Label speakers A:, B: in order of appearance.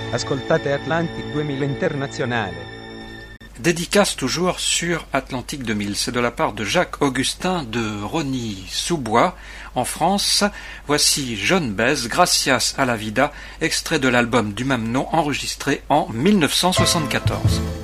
A: Ascoltate Atlantic 2000 Internazionale.
B: Dédicace toujours sur Atlantique 2000. C'est de la part de Jacques-Augustin de Rosny-sous-Bois, en France. Voici John Baez, Gracias a la vida, extrait de l'album du même nom enregistré en 1974.